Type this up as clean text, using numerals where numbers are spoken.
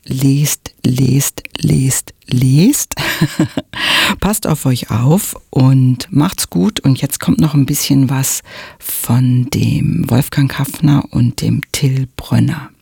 lest, lest, lest, lest. Passt auf euch auf und macht's gut. Und jetzt kommt noch ein bisschen was von dem Wolfgang Kaffner und dem Till Brönner.